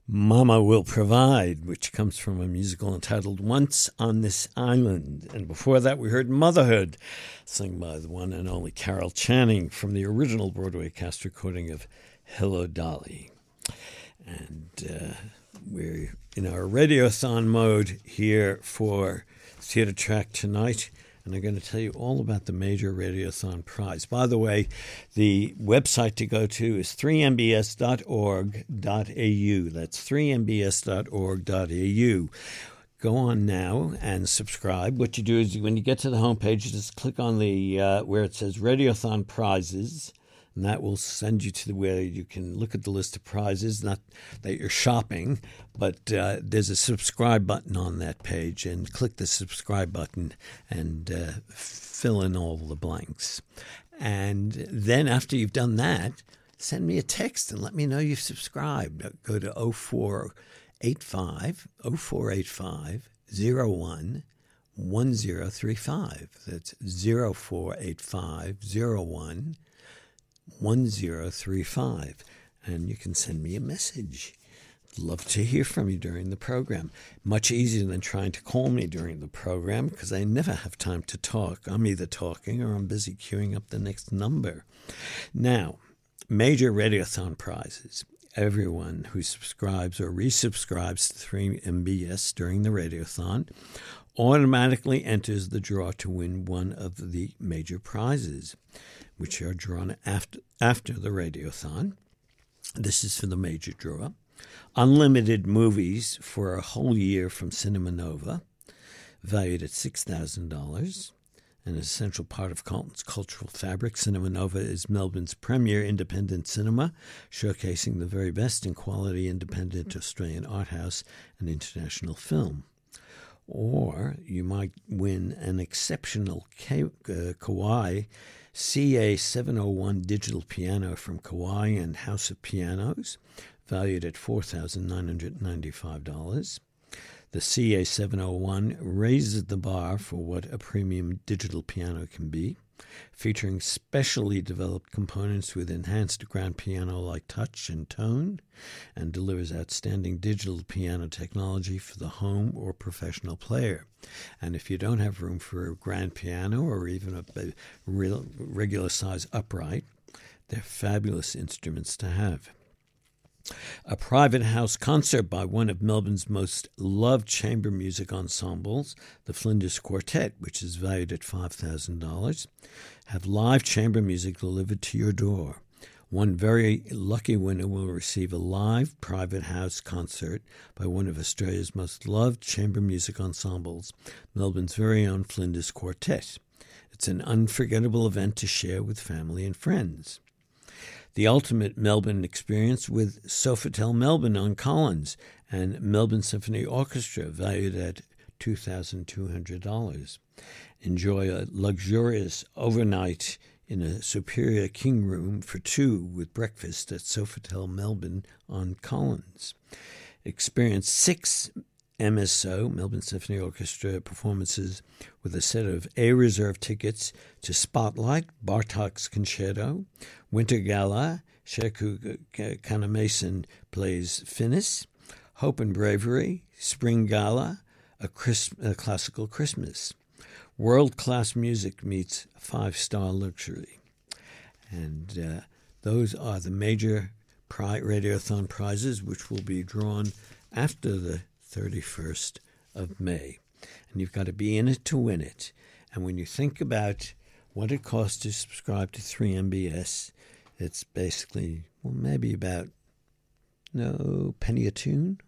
Mama Will Provide, which comes from a musical entitled Once on This Island. And before that, we heard Motherhood, sung by the one and only Carol Channing from the original Broadway cast recording of Hello, Dolly. And we're in our Radiothon mode here for Theatre Track tonight. And I'm going to tell you all about the major Radiothon prize. By the way, the website to go to is 3mbs.org.au. That's 3mbs.org.au. Go on now and subscribe. What you do is when you get to the homepage, you just click on the where it says Radiothon Prizes, and that will send you to where you can look at the list of prizes. Not that you're shopping, but there's a subscribe button on that page, and click the subscribe button and fill in all the blanks. And then after you've done that, send me a text and let me know you've subscribed. Go to 0485 01 1035. That's 0485 01 1035, and you can send me a message. Love to hear from you during the program. Much easier than trying to call me during the program because I never have time to talk. I'm either talking or I'm busy queuing up the next number. Now, major Radiothon prizes. Everyone who subscribes or resubscribes to 3MBS during the Radiothon automatically enters the draw to win one of the major prizes, which are drawn after the Radiothon. This is for the major draw. Unlimited movies for a whole year from Cinema Nova, valued at $6,000. An essential part of Carlton's cultural fabric, Cinema Nova is Melbourne's premier independent cinema, showcasing the very best in quality independent Australian art house and international film. Or you might win an exceptional Kawai CA701 digital piano from Kawai and House of Pianos, valued at $4,995. The CA701 raises the bar for what a premium digital piano can be, featuring specially developed components with enhanced grand piano-like touch and tone, and delivers outstanding digital piano technology for the home or professional player. And if you don't have room for a grand piano or even a regular size upright, they're fabulous instruments to have. A private house concert by one of Melbourne's most loved chamber music ensembles, the Flinders Quartet, which is valued at $5,000, have live chamber music delivered to your door. One very lucky winner will receive a live private house concert by one of Australia's most loved chamber music ensembles, Melbourne's very own Flinders Quartet. It's an unforgettable event to share with family and friends. The ultimate Melbourne experience with Sofitel Melbourne on Collins and Melbourne Symphony Orchestra, valued at $2,200. Enjoy a luxurious overnight in a superior king room for two with breakfast at Sofitel Melbourne on Collins. Experience 6 MSO, Melbourne Symphony Orchestra, performances with a set of A-reserve tickets to Spotlight, Bartok's Concerto, Winter Gala, Sheku Kanamason plays Finnis, Hope and Bravery, Spring Gala, a classical Christmas. World-class music meets five-star luxury. And those are the major Radiothon prizes, which will be drawn after the 31st of May. And you've got to be in it to win it. And when you think about what it costs to subscribe to 3MBS, it's basically, maybe about, penny a tune.